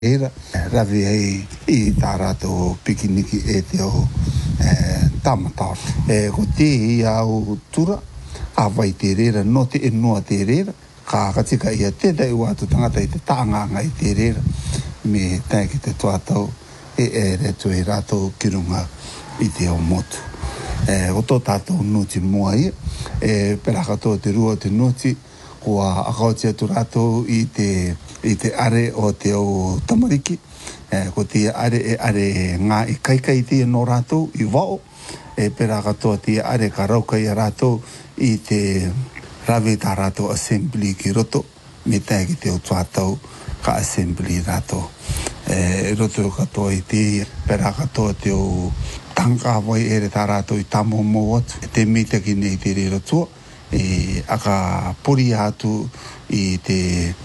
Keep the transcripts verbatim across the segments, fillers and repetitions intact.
Era, ravi ai I tarato pikiniki e te o tamatau. E ko te I au tura, a vai te rera, no te enua te rera, ka katika ia te dai watu tangata I te taanganga I te rera, me tai ki te tuatau e e re tu e rato kirunga I te o motu. E o tō tātou nuti mua ia, e pera katoa te rua te nuti, kua akautia tu rato I te I te are o te o tamariki, e, ko te are e are ngā I kaikai te no rātou I wao, e pera katoa te are ka rauka I rātou I te rawe tā rātou assembly ki roto, me tai ki te o tuatau ka assembly rātou. E roto katoa I te pera katoa te o tanga wai ere tā rātou I tamo mo atu, e te mita ki nei te re rotua, e aka puri atu I te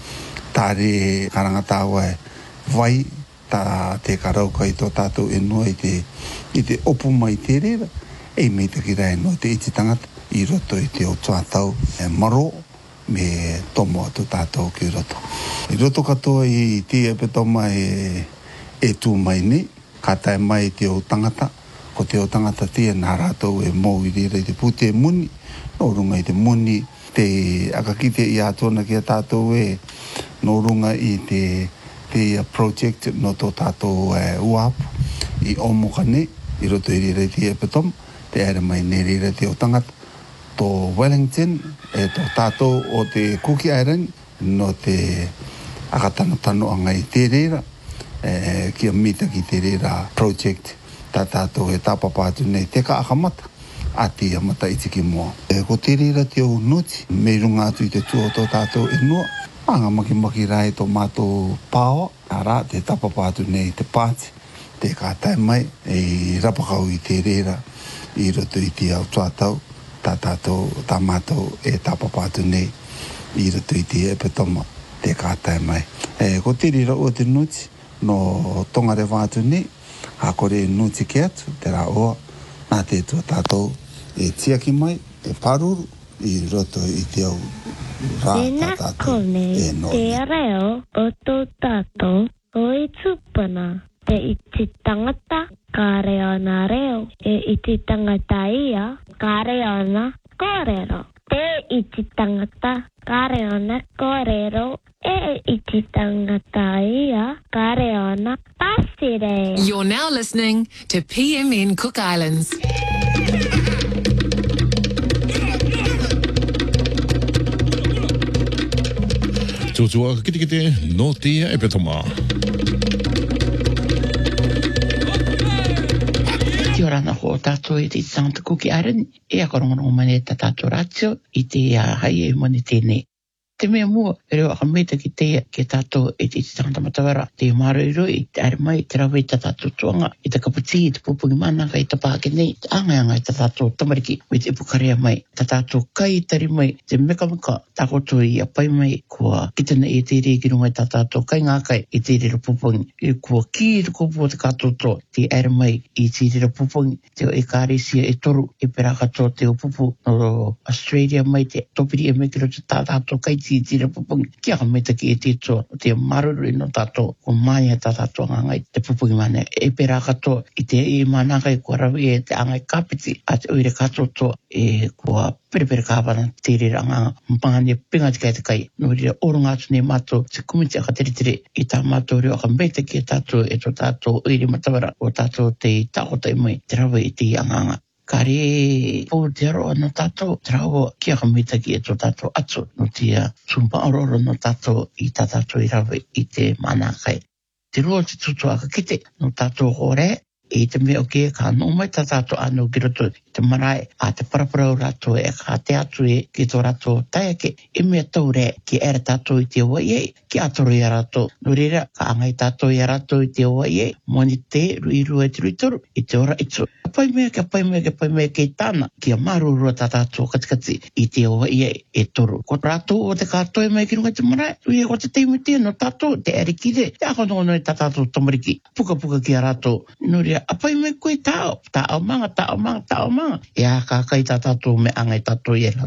tare karangatawa e vai ta te karauka I tō tātou e noa I te, I te opu mai te rera e mei te ki rai no te iti tangata I roto I te o tuatau e maro me tomo atu tātou ki roto. I roto katoa I te e petoma e, e tū mai ni, ka tae mai te o tangata, ko te o tangata tia nā rātou e mou I rira I te pute muni, no runga I te muni, te akakite I atona ki a tātou e no runga I te, te project no tō tātou e, uapu I omokane I roto I rira te e petom te ere mai ne rira te o tangata tō Wellington e tō tātou o te Cookie Island no te akatano tano anga I te rira e, kia mita ki te rira project tā tātou e tāpapātu nei te ka akamata a te amata I tiki moa. E, ko te rira te o nuti me runga atu I te tua o tō tātou e noa anga maki maki rai tō mātou pāwa, ara te tapapātu nei te pāti, te kātai mai, e rapakau I te rera, I roto I te au tuatau, tā tātou, tā mātou e tapapātu nei, I roto I te epetoma, te kātai mai. E, ko te rira o te nuti, no tongare wātu nei, a kore nuti ke atu, te rā oa, nā te tua tātou, e tiaki mai, e paruru, I roto I te au Tēnā kone te reo o tō tātou o I tūpana te iti tangata ka reo nā reo e iti tangata ia ka reo nā kōrero. Te iti tangata ka reo nā kōrero e iti tangata ia ka reo nā pasire. You're now listening to P M N Cook Islands. Tūtua kite kite no tia e petoma. Ti orana ko tātou I te Santa Cookie Island e akarongorongo mane ta tātou ratio I te hai e mani tēnei. Te mea mua, e reo akameta ki te ke tātou e te tangata matawara, te maroiro I te are mai, te rawe ta tātou tuanga, I te kapati, I te pupungi mananga, I te pāke nei, te anganga I ta tātou tamariki, me te epukarea mai, ta tātou kai tari mai, te meka meka, tā koto I a pai mai, kua kitana e te rei kirunga I ta tātou kai ngā kai, I te rei pupungi, I kua ki te kupu o te kātoto, te are mai, I te rei pupungi, te o e kāresia e toru, e pera katoa te o pupu, no Australia mai, te topiri e mekiro te tā tātou kai ti tira pupungi. Kia ka meta ki e te toa, o te maruru no tātou, ko mai a tā tātou ngai te pupungi mane. E pera katoa, I te e manangai kua rawi e te angai kapiti, a te oire katoa toa, e kua perepere kāwana te re ranga, mpangani pinga te kai te kai. No rira orunga atu ne mātou, te kumiti aka tere tere, I tā mātou reo aka meta ki e tātou, e tō tātou oire matawara, o tātou te tākota I mai, te rawi I te anganga. Kare po te aroa no tātou, te rawa kia ka mita ki e tō tātou atu, no tia sumpa aroro no tātou I tā tātou I rawe I te manakai. Te roa te tutu aka kite no tātou hore, e te mea o kia ka no mai tā tātou anu ki roto I te marae, a te parapara o rato e ka te atu e ki tō rato taiake, e mea tau re ki ere tātou I te oa iei, ki atoro I a rato. No reira, ka angai tātou I a rato I te oa iei, moni te rui rua te rui toru, I te ora itu. Pai mea, kia pai mea, kia pai mea kei tāna, kia marurua tā tātou katikati I te oa iei e toru. Ko rato o te kātoe mai ki runga te marae, ui e ko te teime tia no tātou, te ere kire, te ako nono I tā tātou tamariki, puka puka ki a rato. No reira, apai mea koe tāo, tāo manga, tāo manga, tāo manga. E a kākai tā tātou me angai tātou I e rato.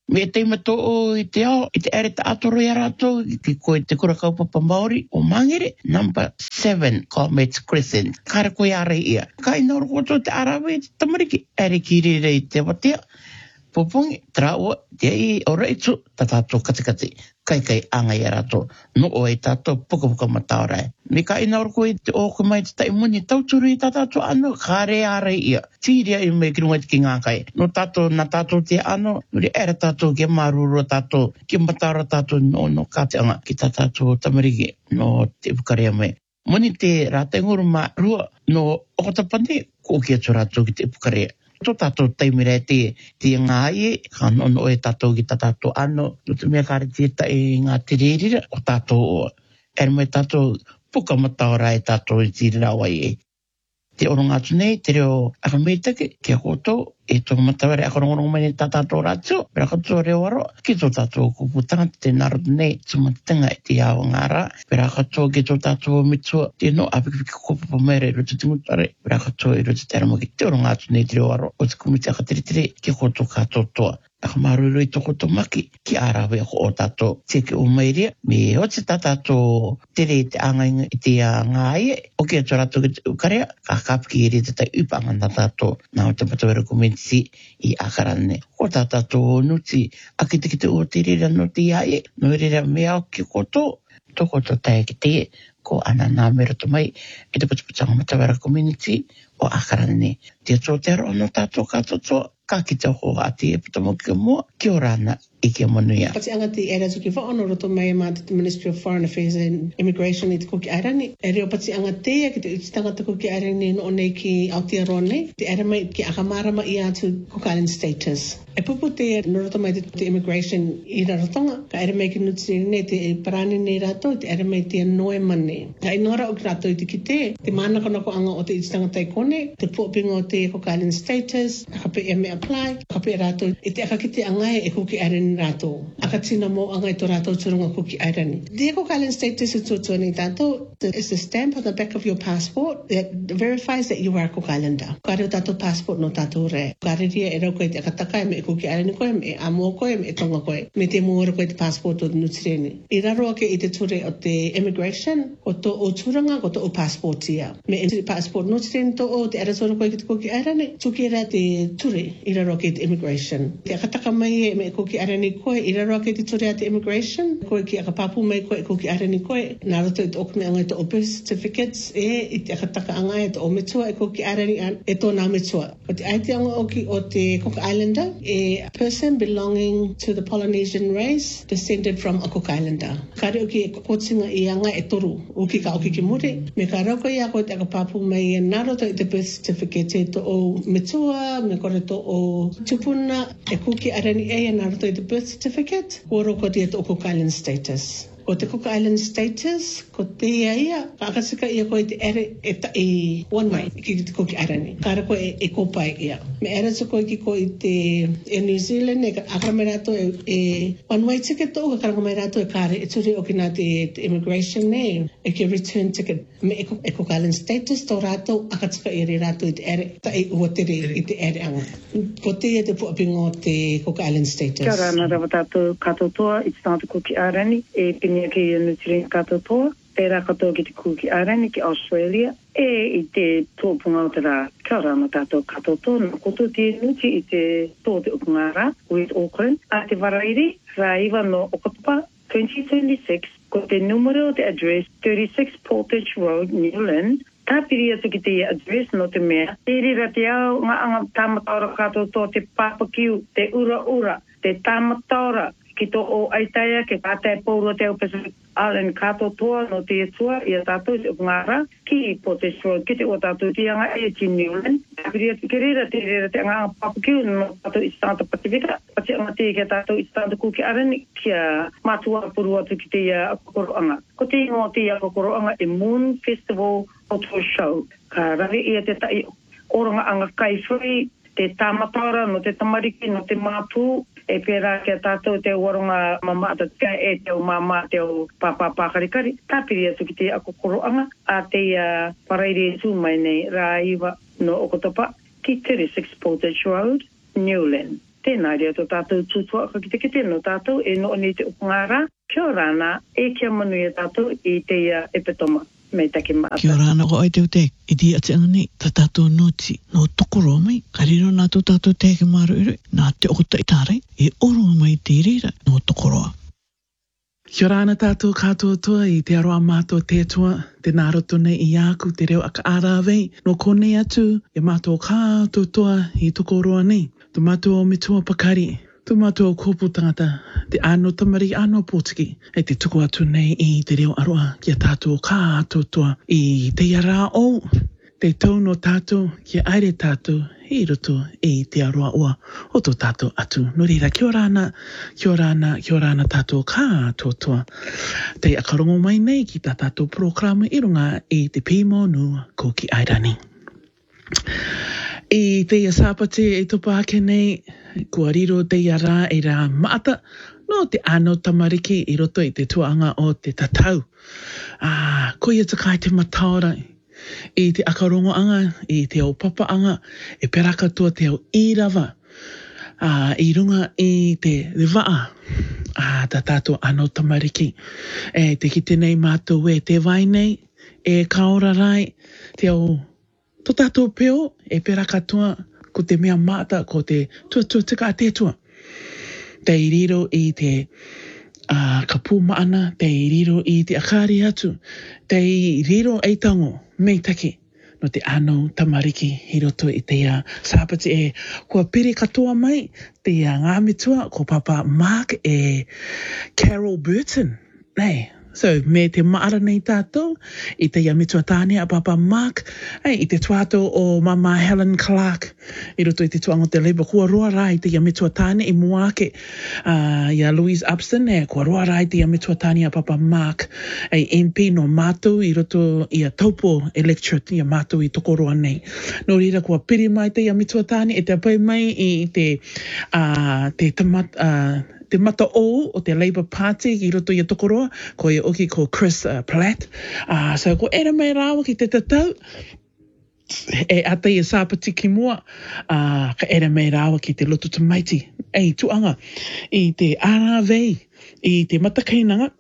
Me te mato o i te ao, i te ere ta atoro i arato, ki koe te kura kaupapa Māori o Mangere, number seven, Comets Crescent. Kare koe are ia. Ka ina rokoto te arawe, te tamariki, ere ki rere i te watea. Popongi, tra o, te i ora i tu, ta tātou katikati, kai kai anga i arato, no o e tātou puka puka mataorai. Me ka ina orko i te oko mai te taimuni, tauturu i tā tātou ano, kare are ia. Tiria i me kirunga te ki ngā kai. No tātou, na tātou te ano, nuri era tātou ke maruru tātou, ke mataora tātou no no kāteanga, ki tā tātou tamariki, no te pukarea mai. Moni te rātenguru mā rua, no okotapane, ko kia tu rātou ki te pukarea. Tō tātou taimira te, te ngāie, ka nono e tātou ki tā tātou ano, no te mea kāre te ta e ngā te rērira, o tātou o, ere mai tātou puka mataora e tātou i tīrira wai e. Te oronga atu nei, te reo akameitake, kia koto, e tō mataware akarongorongo mai tā tātou rātio, pera katoa reo aro, ki tō tātou kuputanga te narotu nei, tō matinga e te ao ngāra, pera katoa ki tō tātou mitua, te no apikipiki kopapa mere, roto tingutare, pera katoa i roto te aramaki, te oronga atu nei te reo aro, o te kumiti akateretere, ki koto katoa. Aka maruru i toko to maki ki arawe ko o tato teke o mairia me o te tatato tere te angai te ngai o kia tō rato ki te ukarea ka kapiki ere te tai upanga na tato na o te patawera komenti i akarane o tatato nuti a ki te ki te o te rera no te iae no rera mea o ki koto toko to tae ki te ko ana nā mera to mai e te patapatanga matawera community o akarane te tō te aro no tato katoto ka ki te ho ati e puta mo ki mo ki orana i ki manuia. Pati anga te era tuki wha ono roto mai ma te Ministry of Foreign Affairs and Immigration i te kuki airani. E reo pati anga te ki te utitanga te kuki airani no nei ki Aotearoa nei. Te era mai ki akamarama i atu Cook Island status. E pupu te no roto mai te, te immigration i rarotonga. Ka era mai ki nuti nei te parani nei rato, te era mai te noe mane. Ka inora o ki rato i te ki te, te mānaka nako anga o te utitanga tai kone, te pōpinga o te Cook Island status, akape e me apply, akape rato i te akakite angai e kuki airani rato. Aka tina mo angai to rato turunga kuki airani. The Cook Island status is to ni tato is a stamp on the back of your passport that verifies that you are a Cook Islander. Kare tato passport no tato re. Kare ria e rau koe te akataka e me e kuki airani koe, me e amo koe, me e tonga koe. Me te muora koe te passport o nutireni. I raro ake i te ture o te immigration, o to o turanga, o to o passport ia. Me e passport nutireni to o te arasoro koe ki te kuki airani, tuki ra te ture i raro ake te immigration. Te akataka mai e me e kuki airani koe, i raro ake te ture a te immigration, koe ki akapapu mai koe e kuki airani koe, nā roto i te okune anga e te o birth certificates, e i te akataka anga e te o metua e kuki airani e tō nā metua. O te aite anga oki o te Cook Islander, e a person belonging to the Polynesian race, descended from a Cook Islander. Kare oki e kotinga i anga e toru, oki ka oki ki muri, me ka rauko i a koe te akapapu mai e nā roto i te birth certificate e to o metua, me kore to o tupuna, e kuki airani e nā roto i te birth certificate, koro ko te o Cook Island status. Ko te Cook Island status, ko te ia ia, ka akasika ia koe te ere e ta i one way, ki te kuki airani. Kara koe e, e kopai ia. Me ere so koe ki koe te e New Zealand, e akarame rato e, e one way ticket o, ka karanga mai rato e kare, e turi o ki nā te, te immigration ne, e ki return ticket. Me e, e Cook Island status, tō rato, akatika i re rato i te ere, ta i ua tere i te ere anga. Ko te e te puapingo te Cook Island status. Kia ora, nā rawa tātou katotoa, i te tātou kuki airani, e pini ki nutrient katotoa, e rā katoa ki te kuki airani ki Australia, e i te tōpunga o te rā, kia ora, nā tātou katotoa, nā koto te nuti i te tō te upungara, with Auckland, a te warairi, rā iwa no Okatopa, twenty twenty-six, ko te numero o te address, thirty-six Portage Road, Newland, tāpiri atu ki te address no te mea. Te rira te au ngā anga tāmataora katotoa, te papakiu, te ura ura, te tāmataora, ki tō o aitaia, ke tātai pōrua te au Pacific Island katotoa no te etua, ia tātou te upungara, ki i Portage Road, ki te o tātou te anga e ti Newland. Tāpiri atu ki rira te rira te anga papakiu no tātou i Santa Pacifica, pati anga te ke tātou i Santa Kuki Airani, kia mātua puru atu ki te uh, kokoroanga. Ko te ingo te uh, kokoroanga e Moon Festival Auto Show. Ka rawi ia te tai oranga anga kai whuri, te tāmataora no te tamariki, no te māpū, e pērā kia tātou te waronga mamata tia e te o mama te o pāpā pākarikari. Tāpiri atu ki te akokoroanga a te uh, paraire tū mai nei rā iwa no Okatopa ki thirty-six Portage Road, Newland. Tēnā rea tō tātou tūtua ka ki te kite no tātou e no ni te upungara. Kia ora ana, e kia manu e tātou i te ia epetoma me take maata. Kia ora ana ko ai te ute, i di ati angani, ta tātou nuti, no tokoro mai, kariro nā tō tātou te ke maru ere, nā te okota i tāre, e oro mai te rira, no tokoroa. Kia ora ana tātou kātua toa i te aroa mātou te tua, te nāroto nei i āku, te reo aka ārawei, no konei atu, e mātou kātua toa i tokoroa nei, tu mātou o mitua pakari, tu mātou o kōpū tangata, te āno tamari āno pōtiki, e te tuku atu nei i te reo aroa, kia tātou kātua toa i te ara o, te tau no tātou, kia aere tātou, i roto i te aroa ua, o tō tātou atu. No reira, kia ora ana, kia ora ana, kia ora ana tātou kātua toa. Te akarongo mai nei ki tā tātou programa i runga i te pīmonu ko ki Airani. I te ia sāpate e topa ake nei, kua riro te ia rā e rā maata, no te ano tamariki i roto i te tuanga o te tatau. Ah, ko ia takai te mataora i te akarongo anga, i te au papa anga, e peraka tua te au irawa, ah, i runga i te rewaa, ah, ta tātou ano tamariki. E te ki tenei mātou e te vai nei, e kaora rai, te au tō tātou peo e peraka tua ko te mea mata, ko te tua-tua tika a te tua. Te iriro i te uh, kapu maana, te iriro i te akari atu, te iriro ei tango, mei take, no te ano tamariki i roto i te ia sāpati e kua pere katoa mai, te ia ngāmitua ko papa Mark e Carol Burton, nei. So, me te maara nei tātou, i te ia mitua tāne a papa Mark, hey, i te tuato o mama Helen Clark, i roto i te tuango te Labour, kua roa rai te ia mitua tāne i muake, uh, ia Louise Upston, e kua roa rai te ia mitua tāne a papa Mark, ei M P no mātou i roto i a taupo electorate, i a mātou i tokoroa nei. No rira kua piri mai te ia mitua tāne, e te pai mai i te, uh, te tamat, uh, te mata o o te Labour Party i roto i a tokoroa, ko i oki ko Chris uh, Platt. Uh, so ko era mai rawa ki te tatau, e ata i a sāpati ki mua, uh, ka era mai rawa ki te loto tamaiti. Ei, tuanga, i te arawei, i te matakainanga,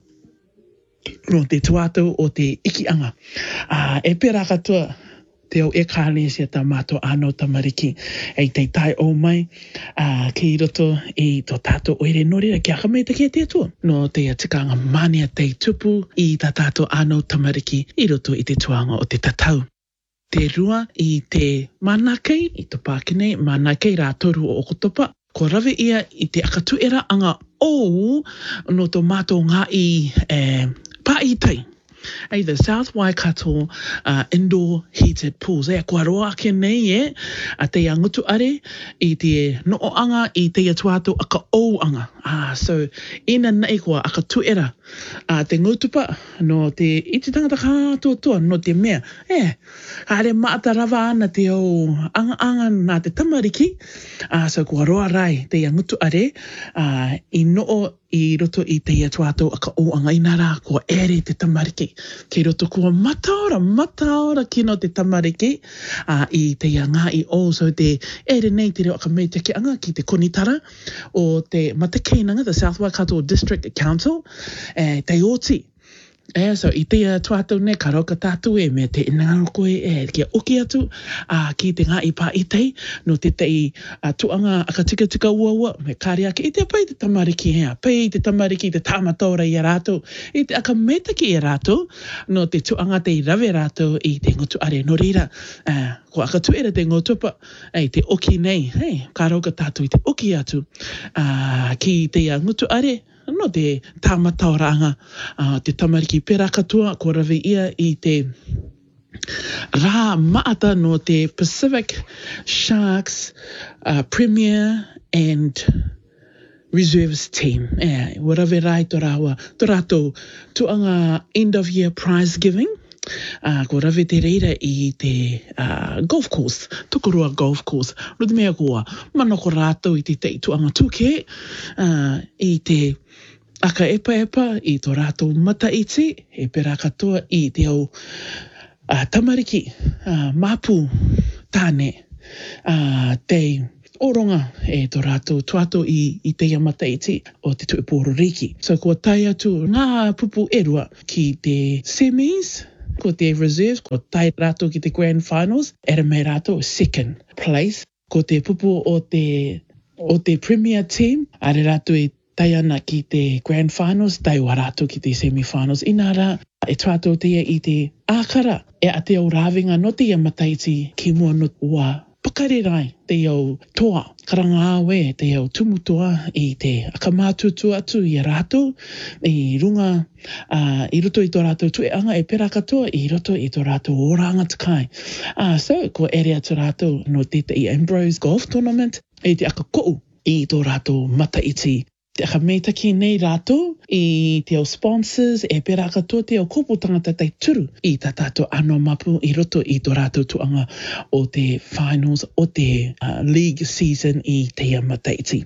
no te tuato o te ikianga. Uh, e pera katoa, te au e kālesia tā mātou āno tamariki, ei te tai o mai, uh, ki roto i tō tātou oere norira ki aka mei te kia te atua. No te atikanga mania te tupu i tā tātou āno tamariki i roto i te tuanga o te tatau. Te rua i te manakei, i tō pākene, manakei rā toru o okotopa, ko rawe ia i te akatuera anga o no tō mātou ngā i eh, pāitai. Ei, the South Waikato uh, indoor heated pools. E kua roa ake nei e, a te angutu are, i te noo anga, i te atuato aka ou anga. Ah, so, ina nei kua aka tuera. Uh, te ngutupa, no te iti tangata kātua tua, no te mea. E, haere maata rawa ana te au anga anga nā te tamariki. Ah, so, kua roa rai, te angutu are, uh, i noo i roto i te atuato aka o anga inara, kua ere te tamariki. Kei roto kua mataora, mataora kino te tamariki uh, i te ngā i o, so te ere nei te reo aka mei te ke anga ki te konitara o te matakeinanga, the South Waikato District Council, eh, te oti. Eh, so i te tuatau ne karoka tātou e me te inangaro koe e kia oki atu uh, ki te ngā i pā i tei no te tei uh, tuanga aka tika tika ua ua me kāre ake i te pai te tamariki hea, pai te tamariki te tāmataura i a rātou, i te aka metaki i a rātou no te tuanga te i rawe rātou i te ngotu are no reira uh, ko aka tuera te ngotupa ei te oki nei, hei, karoka tātou i te oki atu uh, ki te ngotu are no te tāmatauranga, uh, te tamariki pera katoa, ko rawe ia i te rā maata no te Pacific Sharks uh, Premier and Reserves team. E, warawe rai tō rāua, tō rātou tuanga end of year prize giving. Uh, ko rawe te reira i te uh, golf course, Tukurua golf course. Ruti mea kua, mana ko rātou i te te tuanga tūke, uh, i te aka epa epa i tō rātou mata iti, e pera katoa i te au uh, tamariki, uh, mapu tāne, uh, te oronga e tō rātou tuato i, i te Mataiti o te tui Pororiki. So kua tai atu ngā pupu erua ki te semis, ko te reserves, ko tai rātou ki te grand finals, era mai rātou second place. Ko te pupu o te, o te premier team, are rātou e tai ana ki te grand finals, tai wa rātou ki te semi-finals. Inara, e tuato tia i te ākara, e a te au rāwinga no te Mataiti ki mua no ua pakarirai te au toa, karanga awe te au tumutoa i te akamātutu atu i a rātou, i runga, uh, i roto i tō rātou tueanga e pera katoa, i roto i tō rātou oranga takai. Uh, so, ko ere atu rātou no te te i Ambrose Golf Tournament, e te akakou i tō rātou Mataiti. Te akameitaki nei rātou i te au sponsors e pera katoa te au kopo tangata tai turu i tā tātou ano mapu i roto i tō rātou tuanga o te finals o te uh, league season i te Mataiti.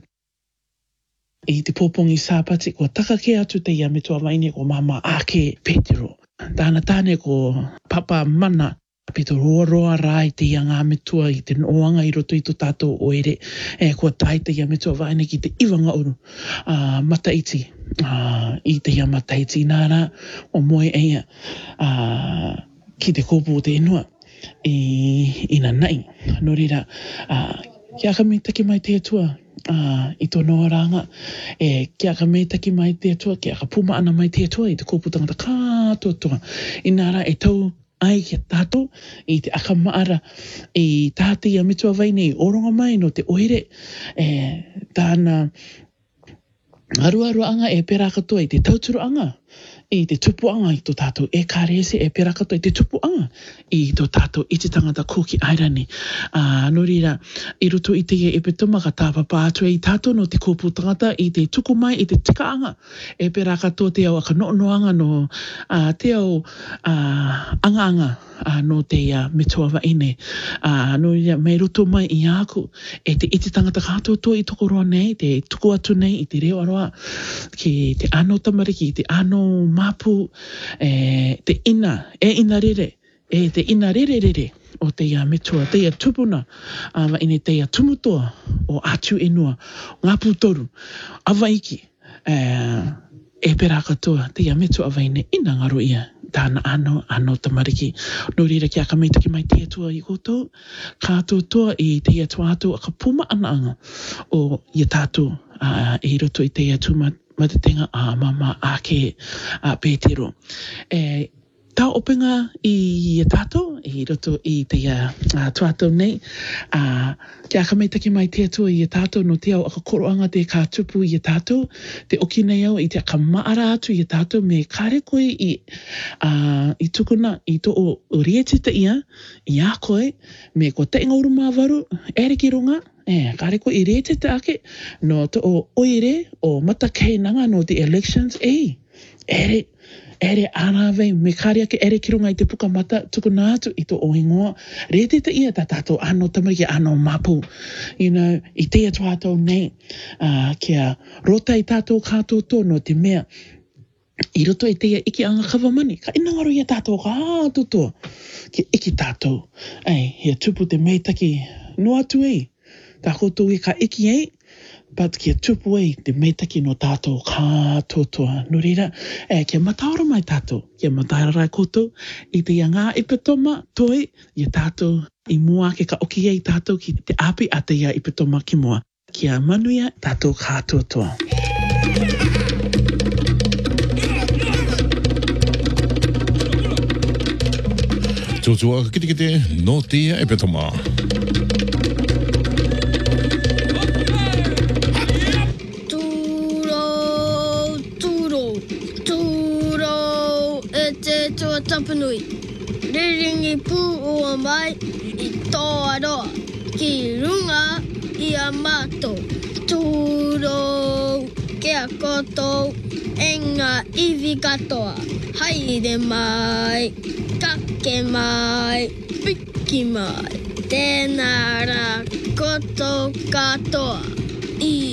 I te pōpongi sāpati ko takake atu te ia me tua waine ko mama ake Petero. Tāna tāne ko papa mana Pito roa roa rai te ia ngā metua i te noanga i roto i tō tātou oere. E kua tai te ia metua vaene ki te iwanga uru uh, Mataiti. Uh, I te ia Mataiti nāra o moe eia uh, ki te kōpū te inua i, i nā nei. No rira, uh, kia ka me taki mai te atua uh, i tō noaranga. E kia ka me taki mai te atua, kia ka puma ana mai te atua i te kōpū tangata kātua toa. I nāra e tau ai kia tātou i te akamaara i tāti a mitua vaine i oronga mai no te oire e, tāna aruaru anga e pera katoa i te tauturu anga i te tupu anga i tō tātou e kārese e pera katoa i te tupu anga i tō tātou i te tangata Koki Airani. Uh, no rira, i roto i te e petoma ka tāpapa atua i tātou no te kōpū tangata i te tuku mai i te tika anga e pera katoa te au aka noonoanga no uh, te au uh, anga anga uh, no te uh, metua waine. Uh, no rira, mei roto mai i aku e te iti tangata kātou to i toko roa nei, te tuku atu nei i te reo aroa ki te ano tamariki, te ano mapu, e, te ina, e ina rere, e te ina rere rere o te ia metua, te ia tupuna, uh, ine te ia tumutoa o atu enua, ngā pūtoru, awaiki, e, e pera katoa, te ia metua awaine, ina ngaro ia, tāna ano, ano tamariki. No rira kia ka meitaki mai te atua i koutou, kātou toa i te ia tuātou, a ka puma ana anga o ia tātou, uh, i roto i te ia tūmat, matatenga a uh, mama ake uh, Petero. E, tā openga i tātou, i roto i te uh, tuatou nei. Uh, kia ka meitaki mai te atua i tātou no te au aka koroanga te kā tupu i tātou. Te oki nei au i te aka maara atu i tātou me kāre koe i, uh, i tukuna i to o, o rietita ia, i a koe, me ko te inga uru māwaru, ere ki runga, e, kāre koe i rete te ake, no to o oire o matakei nanga no the elections, e, ere, ere anawe, me kāre ake ere ki runga i te puka mata, tuku nātu i to oingoa, rete te ia tā tātou ano tamariki, ano mapu, you know, i te atuatou nei, uh, kia rota i tātou kātou tō no te mea, i roto i te ia iki anga kawamani, ka inangaro ia tātou kātou tō, ki iki tātou, ei, hea tupu te meitaki, no atu ei, tā koutou e ka iki ei, but kia tupu ei te meitaki no tātou kātou toa. No rira, e, kia mataora mai tātou, kia mataora rai koutou, i te ia ngā ipetoma toi, i tātou i mua ke ka oki ei tātou ki te api a te ia ipetoma ki mua. Kia manuia tātou kātou toa. Tūtua kite kite no te ia ipetoma. Tapanui. Riringi pū ua mai i tō aroa. Ki runga i a mātou. Tūro kia kotou enga iwi katoa. Haere mai, kake mai, piki mai. Tēnā rā kotou katoa. I